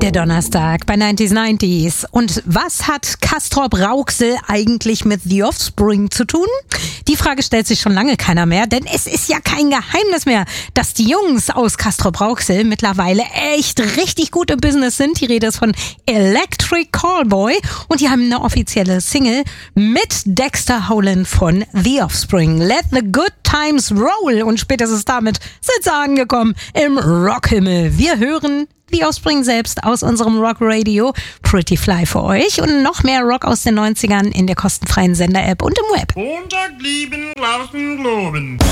Der Donnerstag bei 90s. Und was hat Castrop Rauxel eigentlich mit The Offspring zu tun? Die Frage stellt sich schon lange keiner mehr, denn es ist ja kein Geheimnis mehr, dass die Jungs aus Castrop Rauxel mittlerweile echt richtig gut im Business sind. Die Rede ist von Electric Callboy und die haben eine offizielle Single mit Dexter Holland von The Offspring. Let the Good Times Roll, und spätestens damit sind sie angekommen im Rockhimmel. Wir hören The Offspring selbst aus unserem Rock Radio Pretty Fly für euch und noch mehr Rock aus den 90ern in der kostenfreien Sender-App und im Web. Montag lieben, lassen, loben.